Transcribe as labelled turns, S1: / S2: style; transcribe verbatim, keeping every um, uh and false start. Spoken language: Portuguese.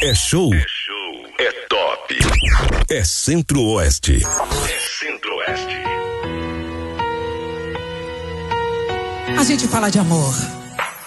S1: É show.
S2: É show. É top.
S1: É Centro-Oeste.
S2: É Centro-Oeste.
S3: A gente fala de amor.